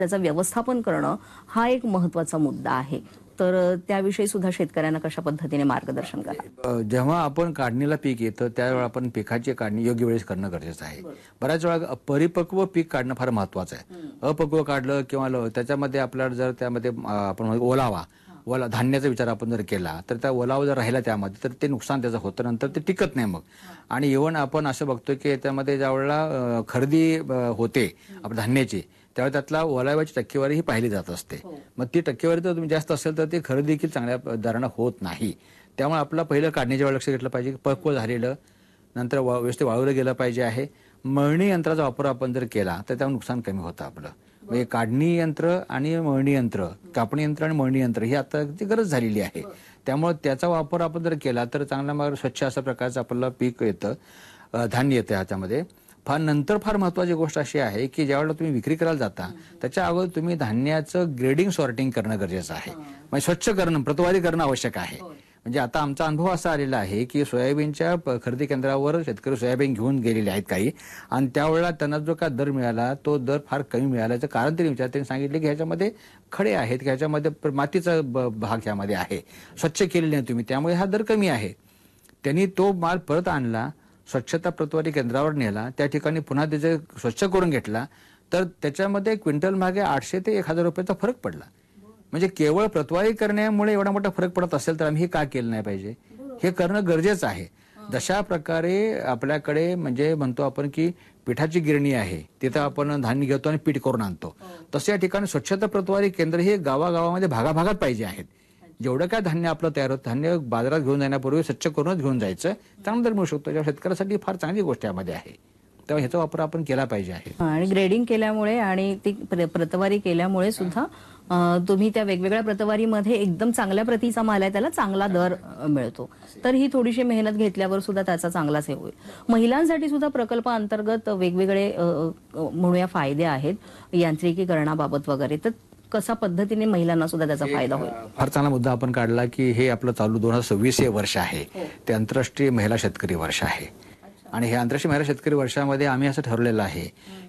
त्याचं व्यवस्थापन करणं हा एक महत्त्वाचा मुद्दा आहे. तर त्याविषयी सुद्धा शेतकऱ्यांना कशा पद्धतीने मार्गदर्शन करा? जेव्हा आपण काढणीला पीक येतं त्यावेळेला आपण पिकाची काढणी योग्य वेळेस करणं गरजेचं आहे. बऱ्याच वेळा परिपक्व पीक काढणं फार महत्त्वाचं आहे. अपक्व काढलं किंवा त्याच्यामध्ये आपल्याला जर त्यामध्ये आपण ओला धान्याचा विचार आपण जर केला तर त्या ओलावा जर राहिला त्यामध्ये तर ते नुकसान त्याचं होतं, नंतर ते टिकत नाही मग. आणि इव्हन आपण असं बघतोय की त्यामध्ये ज्यावेळेला खरेदी होते आपण धान्याची त्यावेळी त्यातला ओलाव्याची टक्केवारी ही पाहिली जात असते. मग ती टक्केवारी जर तुम्ही जास्त असेल तर ते खरेदी देखील चांगल्या दरानं होत नाही. त्यामुळे आपलं पहिलं काढण्याच्या वेळी लक्ष घेतलं पाहिजे. पक्व झालेलं नंतर व्यवस्थित वाळवलं गेलं पाहिजे आहे. मळणी यंत्राचा वापर आपण जर केला तर त्यामुळे नुकसान कमी होतं आपलं. म्हणजे काढणी यंत्र आणि मळणी यंत्र, कापणी यंत्र आणि मळणी यंत्र ही आता गरज झालेली आहे. त्यामुळे त्याचा वापर आपण जर केला तर चांगला स्वच्छ अशा प्रकारचं आपल्याला पीक येतं, धान्य येतं ह्याच्यामध्ये. फार महत्वाची गोष्ट अशी आहे की ज्यावेळेला तुम्ही विक्री करायला जाता त्याच्या अगोदर तुम्ही धान्याचं ग्रेडिंग सॉर्टिंग करणं गरजेचं आहे. म्हणजे स्वच्छ करणं, प्रतवारी करणं आवश्यक आहे. म्हणजे आता आमचा अनुभव असा आलेला आहे की सोयाबीनच्या खरेदी केंद्रावर शेतकरी सोयाबीन घेऊन गेलेले आहेत काही, आणि त्यावेळेला त्यांना जो काय दर मिळाला तो दर फार कमी मिळाल्याचं कारण त्यांनी सांगितले की ह्याच्यामध्ये खडे आहेत, की ह्याच्यामध्ये मातीचा भाग ह्यामध्ये आहे, स्वच्छ केलेले नाही तुम्ही, त्यामुळे हा दर कमी आहे. त्यांनी तो माल परत आणला, स्वच्छता प्रतवारी केंद्रावर नेला, त्या ठिकाणी पुन्हा त्याचे स्वच्छ करून घेतला, तर त्याच्यामध्ये क्विंटल मागे 800 ते 1000 रुपयाचा फरक पडला. म्हणजे केवळ प्रतवारी करण्यामुळे एवढा मोठा फरक पडत असेल तर आम्ही हे का केलं नाही पाहिजे? हे करणं गरजेचं आहे. जशा प्रकारे आपल्याकडे म्हणजे म्हणतो आपण की पिठाची गिरणी आहे, तिथं आपण धान्य घेतो आणि पीठ करून आणतो, तसं या ठिकाणी स्वच्छता प्रतवारी केंद्र हे गावागावामध्ये भागाभागात पाहिजे आहेत. जेवढं काय धान्य आपलं तयार होतं, धान्य बाजारात घेऊन जाण्यापूर्वी स्वच्छ करूनच घेऊन जायचं, चांगलं दर मिळू शकतो. शेतकऱ्यासाठी फार चांगली गोष्ट यामध्ये आहे. तेव्हा ह्याचा वापर आपण केला पाहिजे आहे. आणि ग्रेडिंग केल्यामुळे आणि ती प्रतवारी केल्यामुळे सुद्धा तुम्ही त्या वेगवेगळ्या प्रतवारीमध्ये एकदम चांगल्या प्रतीचा माल आहे त्याला चांगला दर मिळतो. तर ही थोडीशी मेहनत घेतल्यावर सुद्धा त्याचा चांगलाच हे होईल. महिलांसाठी सुद्धा प्रकल्पाअंतर्गत वेगवेगळे म्हणूया फायदे आहेत यांत्रिकीकरणाबाबत वगैरे, तर कशा पद्धतीने महिलांना सुद्धा त्याचा फायदा होईल? फार चांगला मुद्दा आपण काढला की हे आपलं चालू 2026 हे वर्ष आहे, ते आंतरराष्ट्रीय महिला शेतकरी वर्ष आहे. आणि हे आंतरराष्ट्रीय महिला शेतकरी वर्षामध्ये आम्ही असं ठरवलेलं आहे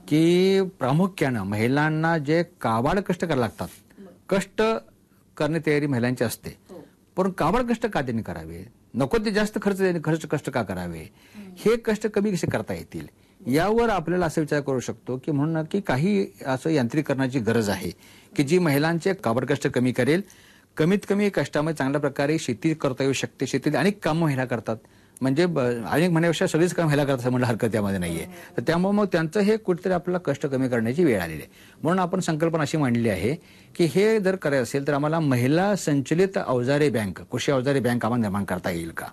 की प्रामुख्यानं महिलांना जे काबाड कष्ट करायला लागतात, कष्ट करण्याची तयारी महिलांची असते, पण काबाड कष्ट का त्यांनी करावे, नको ते जास्त कष्ट का करावे, हे कष्ट कमी कसे करता येतील यावर आपल्याला असं विचार करू शकतो की म्हणून की काही असं यांत्रिकीकरणाची गरज आहे की जी महिलांचे काबाड कष्ट कमी करेल. कमीत कमी कष्टामध्ये चांगल्या प्रकारे शेती करता येऊ शकते. शेतीत अनेक कामं महिला करतात, म्हणजे अनेक म्हणण्यापेक्षा सगळीच काम महिला करतात म्हणलं हरकत त्यामध्ये नाहीये. तर त्यामुळे मग त्यांचं हे कुठेतरी आपल्याला कष्ट कमी करण्याची वेळ आलेली आहे. म्हणून आपण संकल्पना अशी मांडली आहे की हे जर करायचं असेल तर आम्हाला महिला संचलित अवजारे बँक, कृषी अवजारे बँक आम्हाला निर्माण करता येईल का?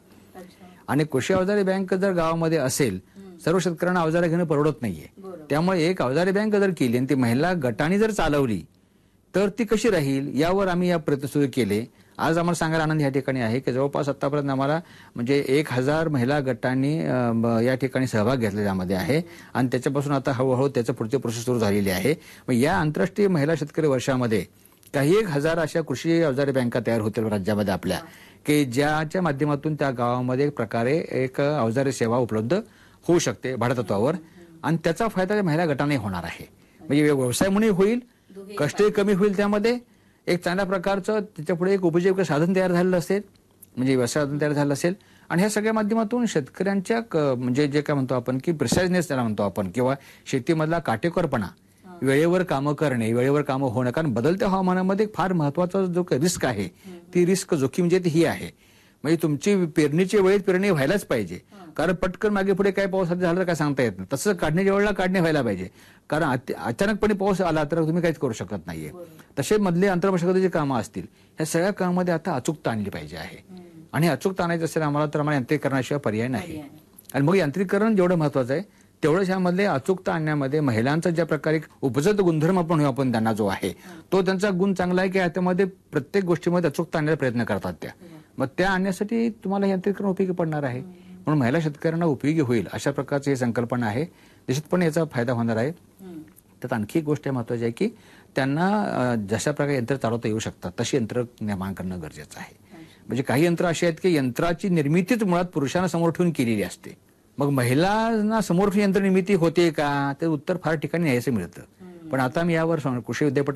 आणि कृषी अवजारे बँक जर गावामध्ये असेल, सर्व शेतकऱ्यांना अवजारे घेणं परवडत नाहीये, त्यामुळे एक अवजारे बँक जर केली आणि ती महिला गटाने जर चालवली तर ती कशी राहील यावर आम्ही या प्रयत्न सुरू केले. आज आम्हाला सांगायला आनंद या ठिकाणी आहे की जवळपास आतापर्यंत आम्हाला म्हणजे 1000 महिला गटांनी या ठिकाणी सहभाग घेतला त्यामध्ये आहे, आणि त्याच्यापासून आता हळूहळू त्याचं पुढची प्रोसेस सुरू झालेली आहे. मग या आंतरराष्ट्रीय महिला शेतकरी वर्षामध्ये काही 1000 अशा कृषी अवजारे बँका तयार होतील राज्यामध्ये आपल्या, की ज्याच्या माध्यमातून त्या गावामध्ये एक प्रकारे एक अवजारे सेवा उपलब्ध होऊ शकते भाडेतत्वावर, आणि त्याचा फायदा महिला गटाने होणार आहे. म्हणजे व्यवसाय म्हणून होईल, कष्टही कमी होईल, त्यामध्ये एक चांगल्या प्रकारचं त्याच्यापुढे एक उपजीविका साधन तयार झालेलं असेल, म्हणजे व्यवसाय साधन तयार झालं असेल. आणि ह्या सगळ्या माध्यमातून शेतकऱ्यांच्या म्हणजे जे काय म्हणतो आपण की प्रिसाइजनेस त्याला म्हणतो आपण, किंवा शेतीमधला काटेकोरपणा, वेळेवर कामं करणे, वेळेवर कामं होणं, कारण बदलत्या हवामानामध्ये फार महत्वाचा जो रिस्क आहे ती रिस्क जोखीम म्हणजे ही आहे. म्हणजे तुमची पेरणीची वेळेत पेरणी व्हायलाच पाहिजे, कारण पटकन मागे पुढे काय पाऊस झाला तर काय सांगता येत नाही. तसं काढण्याच्या वेळेला काढणे व्हायला पाहिजे, कारण अचानकपणे पाऊस आला तर तुम्ही काहीच करू शकत नाहीये. तसे मधले अंतर्मशागतीची कामं असतील, ह्या सगळ्या कामामध्ये आता अचूकता आणली पाहिजे आहे. आणि अचूकता आणायचं असेल आम्हाला तर आम्हाला यांत्रिकीकरणाशिवाय पर्याय नाही. आणि मग यांत्रिकीकरण जेवढं महत्वाचं आहे तेवढंच ह्यामधले अचूकता आणण्यामध्ये महिलांचा ज्या प्रकारे उपजत गुणधर्म आपण त्यांना जो आहे तो त्यांचा गुण चांगला आहे की त्यामध्ये प्रत्येक गोष्टीमध्ये अचूकता आणण्याचा प्रयत्न करतात त्या. मग त्या आणण्यासाठी तुम्हाला यांत्रिकीकरण उपयोगी पडणार आहे. म्हणून महिला शेतकऱ्यांना उपयोगी होईल अशा प्रकारची ही संकल्पना आहे. निश्चितपणे याचा फायदा होणार आहे. त्यात आणखी एक गोष्ट महत्वाची आहे की त्यांना जशा प्रकारे यंत्र चालवता येऊ शकतात तशी यंत्र निर्माण करणं गरजेचं आहे. म्हणजे काही यंत्र अशी आहेत की यंत्राची निर्मितीच मुळात पुरुषांना समोर ठेवून केलेली असते. मग महिलांना समोर यंत्र निर्मिती होते का, ते उत्तर फार ठिकाणी यायचं मिळतं. पण आता मी यावर कृषी विद्यापीठ